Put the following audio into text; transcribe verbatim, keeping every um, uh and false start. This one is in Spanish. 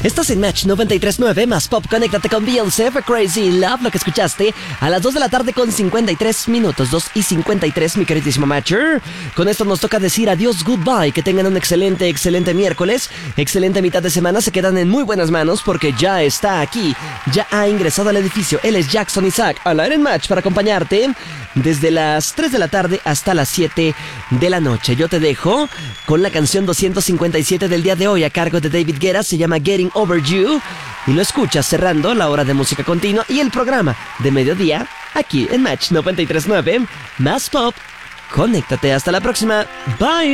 Estás en Match noventa y tres punto nueve, más pop, conéctate con Beyoncé for Crazy Love, lo que escuchaste a las dos de la tarde con cincuenta y tres minutos, dos y cincuenta y tres, mi queridísimo Matcher. Con esto nos toca decir adiós, goodbye, que tengan un excelente, excelente miércoles, excelente mitad de semana, se quedan en muy buenas manos porque ya está aquí, ya ha ingresado al edificio, él es Jackson Isaac, al aire en Match para acompañarte desde las tres de la tarde hasta las siete de la noche. Yo te dejo con la canción doscientos cincuenta y siete del día de hoy a cargo de David Guetta, se llama Getting Over You, y lo escuchas cerrando la hora de música continua y el programa de mediodía aquí en Match noventa y tres punto nueve, más pop. Conéctate, hasta la próxima, bye.